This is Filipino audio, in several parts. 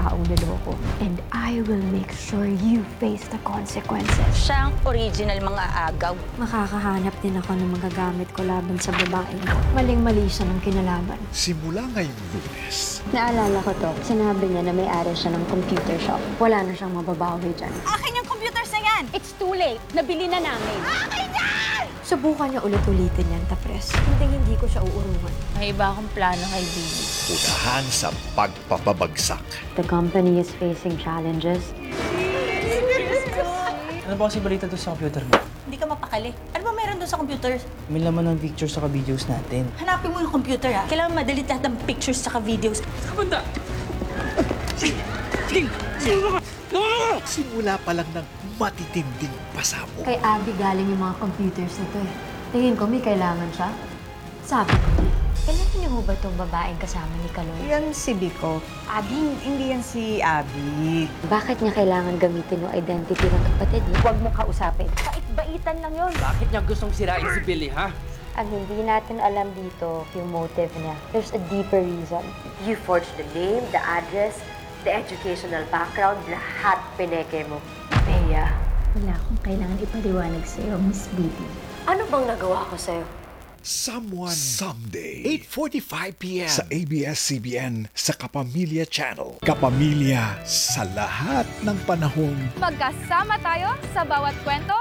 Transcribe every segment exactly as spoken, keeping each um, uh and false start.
taong niloko. And I will make sure you face the consequences. Siya ang original mga agaw. Makakahanap din ako ng magagamit ko laban sa babae. Maling-mali siya ng kinalaban. Simula ngayong Lunes. Naalala ko to, sinabi niya na may-ari siya ng computer shop. Wala na siyang mababawi dyan. Akin yung computers na yan! It's too late. Nabili na namin. Akin yan! Subukan niya ulit-ulitin yan, Tapres. Hindi hindi ko siya uurungan. May iba akong plano kay Bibi. Unahan sa pagpapabagsak. The company is facing challenges. Ano ba kasi balita doon sa computer mo? Hindi ka mapakali. Ano ba meron doon sa computers? May laman ng pictures sa videos natin. Hanapin mo yung computer, ha? Kailangan madali lahat ng pictures sa videos. Kabanda! Simula pa lang ng matitinding pasabog. Kay Abby galing yung mga computers nito eh. Tingin ko may kailangan siya. Sabi ko, kailan niyo mo ba itong babaeng kasama ni Kaloy? Yan si Biko. Abby, hindi yan si Abby. Bakit niya kailangan gamitin yung identity ng kapatid niya? Huwag mo kausapin. Bait-baitan lang yun. Bakit niya gustong sirain si Billy, ha? Ang hindi natin alam dito, yung motive niya. There's a deeper reason. You forged the name, the address, the educational background, lahat pineke mo. Bea, Wala akong kailangan ipaliwanag sa'yo, Miss Bibi. ano bang nagawa ko sa'yo? Someone Someday. eight forty-five p m sa A B S C B N sa Kapamilya Channel. Kapamilya sa lahat ng panahon. Magkasama tayo sa bawat kwento.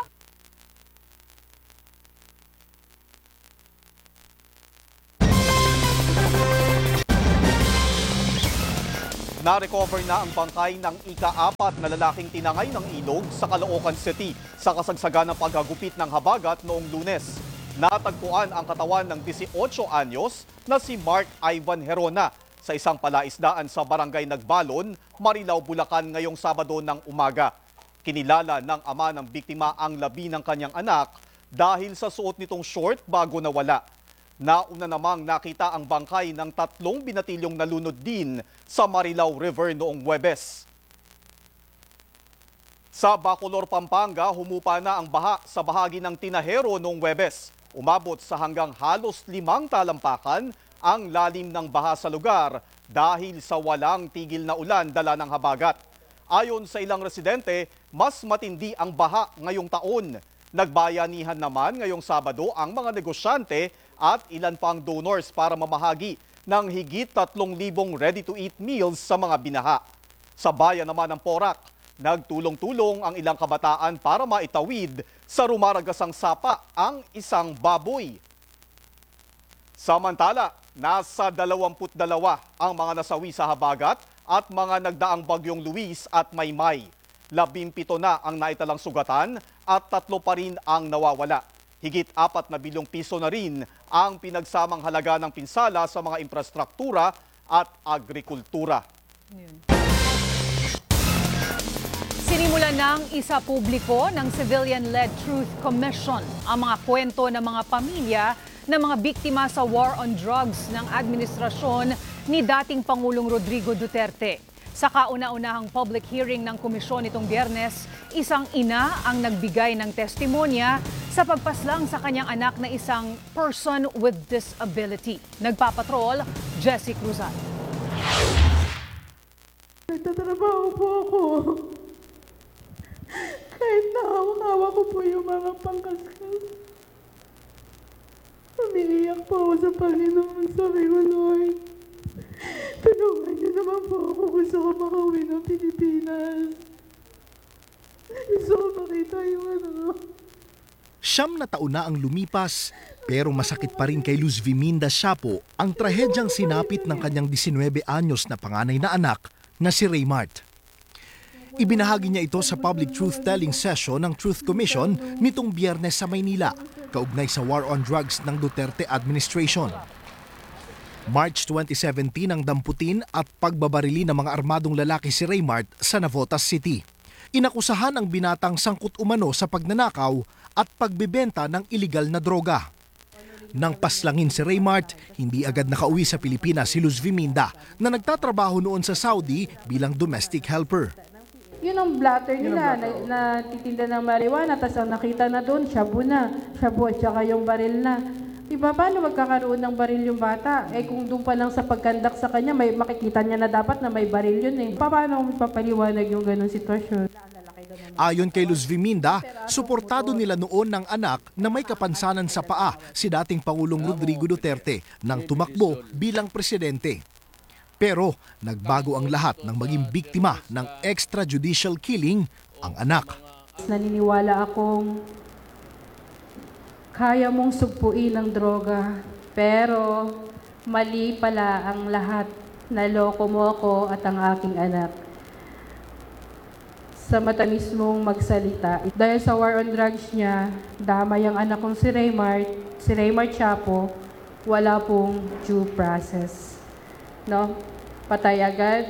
Na-recover na ang bangkay ng ika-apat na lalaking tinangay ng ilog sa Caloocan City sa kasagsagan ng paghagupit ng habagat noong Lunes. Natagpuan ang katawan ng eighteen anyos na si Mark Ivan Herona sa isang palaisdaan sa barangay Nagbalon, Marilao, Bulacan ngayong Sabado ng umaga. Kinilala ng ama ng biktima ang labi ng kanyang anak dahil sa suot nitong short bago nawala. Nauna namang nakita ang bangkay ng tatlong binatilyong nalunod din sa Marilao River noong Huwebes. Sa Bacolor, Pampanga, humupa na ang baha sa bahagi ng Tinahero noong Huwebes. Umabot sa hanggang halos limang talampakan ang lalim ng baha sa lugar dahil sa walang tigil na ulan dala ng habagat. Ayon sa ilang residente, mas matindi ang baha ngayong taon. Nagbayanihan naman ngayong Sabado ang mga negosyante at ilan pang donors para mamahagi ng higit tatlong libong ready-to-eat meals sa mga binaha. Sa bayan naman ng Porac, nagtulong-tulong ang ilang kabataan para maitawid sa rumaragasang sapa ang isang baboy. Samantala, nasa dalawamput dalawa ang mga nasawi sa habagat at mga nagdaang bagyong Luis at Maymay. Labimpito na ang naitalang sugatan at tatlo pa rin ang nawawala. Higit apat na bilyong piso na rin ang pinagsamang halaga ng pinsala sa mga infrastruktura at agrikultura. Sinimulan ng isa publiko ng Civilian-led Truth Commission ang mga kwento ng mga pamilya ng mga biktima sa war on drugs ng administrasyon ni dating Pangulong Rodrigo Duterte. Sa kauna-unahang public hearing ng komisyon nitong Biyernes, isang ina ang nagbigay ng testimonya sa pagpaslang sa kanyang anak na isang person with disability. Nagpapatrol, Jessie Cruzal. Nagtatrabaho po ako. Kahit nakakawa ko po yung mga pangkaskas. Umiiyak po ako sa Panginoon. Sabi ko, Lord, tulungan niyo naman po ako. Gusto ko makauwi ng Pilipinas. Gusto ko makita yung ano. Siyam na taon na ang lumipas, pero masakit pa rin kay Luz Viminda Siapo ang trahedyang sinapit ng kanyang nineteen anyos na panganay na anak na si Raymart. Ibinahagi niya ito sa public truth-telling session ng Truth Commission nitong Biyernes sa Maynila, kaugnay sa war on drugs ng Duterte administration. March twenty seventeen ang damputin at pagbabarili ng mga armadong lalaki si Raymart sa Navotas City. Inakusahan ang binatang sangkot umano sa pagnanakaw at pagbebenta ng iligal na droga. Nang paslangin si Raymart, hindi agad nakauwi sa Pilipinas si Luz Viminda na nagtatrabaho noon sa Saudi bilang domestic helper. Yun ang blatter nila, na, na titinda ng marijuana, tapos ang nakita na doon, shabu na. Shabu at saka yung baril na. Diba, paano magkakaroon ng baril yung bata? Eh kung doon pa lang sa pagkandak sa kanya, may makikita niya na dapat na may baril yun eh. Paano magpapaliwanag yung ganong sitwasyon? Ayon kay Luz Viminda, suportado nila noon ng anak na may kapansanan sa paa si dating Pangulong Rodrigo Duterte nang tumakbo bilang presidente. Pero nagbago ang lahat nang maging biktima ng extrajudicial killing ang anak. Naniniwala akong kaya mong sugpuin ang droga, pero mali pala ang lahat. Naloko mo ako at ang aking anak. Sa matamis mong magsalita. Dahil sa war on drugs niya, damay ang anak kong si Raymart, si Raymart Chapo, wala pong due process. No? Patay agad.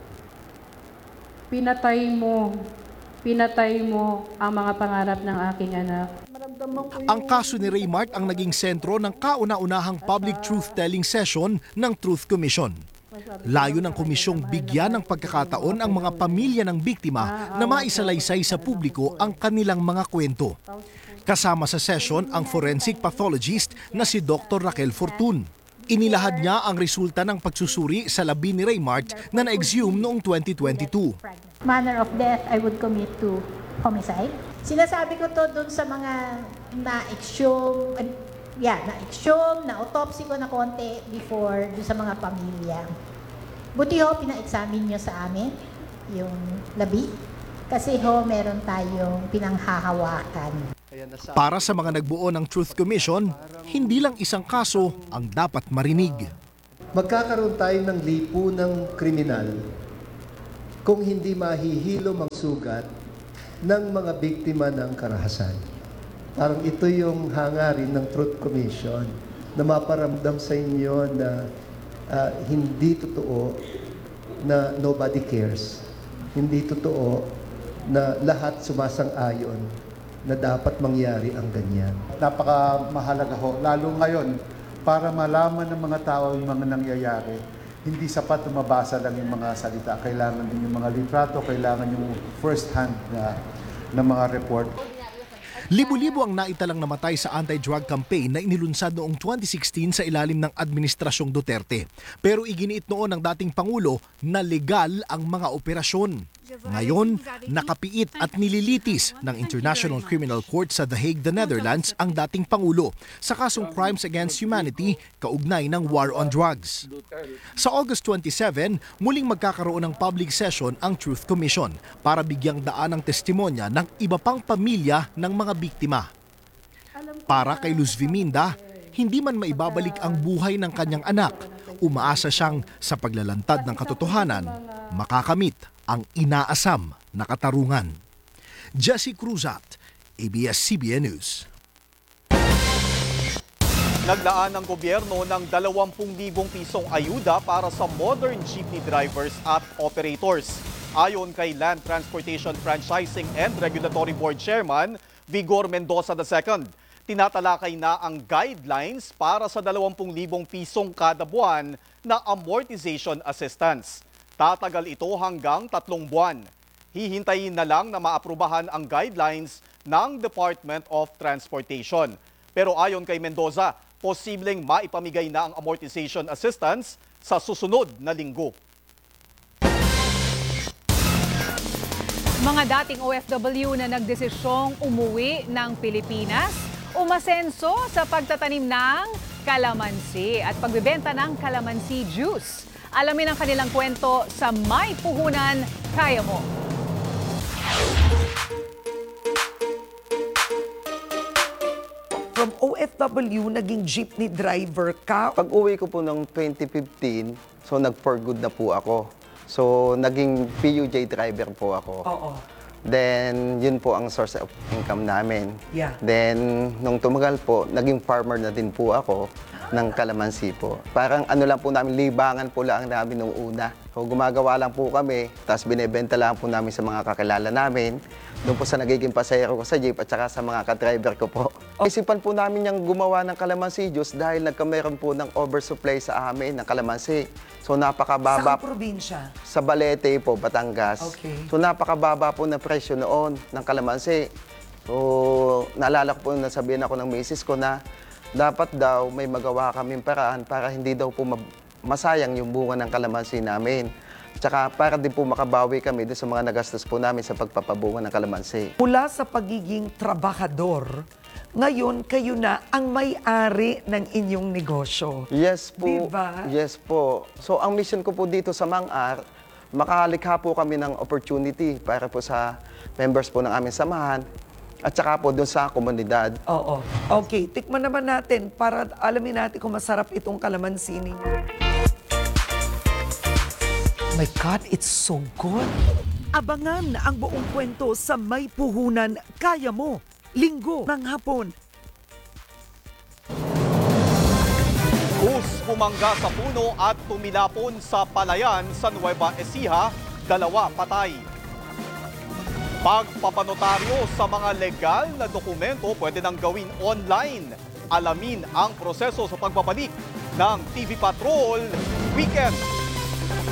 Pinatay mo, pinatay mo ang mga pangarap ng aking anak. Ang kaso ni Raymart ang naging sentro ng kauna-unahang public truth-telling session ng Truth Commission. Layo ng komisyong bigyan ng pagkakataon ang mga pamilya ng biktima na maisalaysay sa publiko ang kanilang mga kwento. Kasama sa session ang forensic pathologist na si Doctor Raquel Fortun. Inilahad niya ang resulta ng pagsusuri sa labi ni Raymart na na-exhume noong twenty twenty-two. Manner of death, I would commit to homicide. Sinasabi ko to dun sa mga na-exhume, yeah, na-exhume, na-autopsy ko na konti before dun sa mga pamilya. Buti ho, pina-examine nyo sa amin yung labi. Kasi ho, meron tayong pinanghahawakan. Para sa mga nagbuo ng Truth Commission, hindi lang isang kaso ang dapat marinig. Magkakaroon tayo ng lipunang kriminal kung hindi mahihilom ang sugat ng mga biktima ng karahasan. Parang ito yung hangarin ng Truth Commission na maparamdam sa inyo na uh, hindi totoo na nobody cares. Hindi totoo na lahat sumasang-ayon na dapat mangyari ang ganyan. Napakamahalaga ho, lalo ngayon, para malaman ng mga tao yung mga nangyayari. Hindi sapat na mabasa lang yung mga salita. Kailangan din yung mga litrato, kailangan yung first-hand na, na mga report. Libo-libo ang naitalang namatay sa anti-drug campaign na inilunsad noong twenty sixteen sa ilalim ng Administrasyong Duterte. Pero iginiit noon ng dating Pangulo na legal ang mga operasyon. Ngayon, nakapiit at nililitis ng International Criminal Court sa The Hague, the Netherlands, ang dating Pangulo sa kasong Crimes Against Humanity kaugnay ng war on drugs. Sa August twenty-seven, muling magkakaroon ng public session ang Truth Commission para bigyang daan ng testimonya ng iba pang pamilya ng mga biktima. Para kay Luz Viminda, hindi man maibabalik ang buhay ng kanyang anak, umaasa siyang sa paglalantad ng katotohanan, makakamit ang inaasam na katarungan. Jesse Cruzat, A B S C B N News. Naglaan ng gobyerno ng dalawampu libong pisong ayuda para sa modern jeepney drivers at operators. Ayon kay Land Transportation Franchising and Regulatory Board Chairman Vigor Mendoza the second, tinatalakay na ang guidelines para sa dalawampu libong pisong kada buwan na amortization assistance. Tatagal ito hanggang tatlong buwan. Hihintayin na lang na maaprubahan ang guidelines ng Department of Transportation. Pero ayon kay Mendoza, posibleng maipamigay na ang amortization assistance sa susunod na linggo. Mga dating O F W na nagdesisyong umuwi ng Pilipinas, umasenso sa pagtatanim ng kalamansi at pagbebenta ng kalamansi juice. Alamin ang kanilang kwento sa May Puhunan, Kaya Mo. From O F W, naging jeepney driver ka. Pag-uwi ko po noong twenty fifteen, so nag-for good na po ako. So naging P U J driver po ako. Oo. Then, yun po ang source of income namin. Yeah. Then, nung tumagal po, naging farmer na din po ako ng kalamansi po. Parang ano lang po namin, libangan po lang namin nung una. So, gumagawa lang po kami, tapos binebenta lang po namin sa mga kakilala namin. Doon po sa nagiging pasahero ko sa jeep at saka sa mga ka-driver ko po. Oh. Isipan po namin yung gumawa ng kalamansi juice dahil nagkameron po ng oversupply sa amin ng kalamansi. So napakababa. Saan probinsya? Sa Balete po, Batangas. Okay. So napakababa po ng presyo noon ng kalamansi. So naalala ko po, nasabihan ako ng misis ko na dapat daw may magawa kaming paraan para hindi daw po ma- masayang yung bunga ng kalamansi namin. Tsaka para din po makabawi kami doon sa mga nagastos po namin sa pagpapabunga ng kalamansi. Mula sa pagiging trabahador, ngayon kayo na ang may-ari ng inyong negosyo. Yes po. Diba? Yes po. So ang mission ko po dito sa Mang-Ar, makalikha po kami ng opportunity para po sa members po ng aming samahan at saka po doon sa komunidad. Oo. Okay, tikman naman natin para alamin natin kung masarap itong kalamansi ninyo. My God, it's so good. Abangan ang buong kwento sa May Puhunan, Kaya Mo, Linggo ng hapon. Kus bumangga sa puno at tumilapon sa palayan sa Nueva Ecija, dalawa patay. Pagpapanotaryo sa mga legal na dokumento pwede nang gawin online. Alamin ang proseso sa pagbabalik ng T V Patrol Weekend.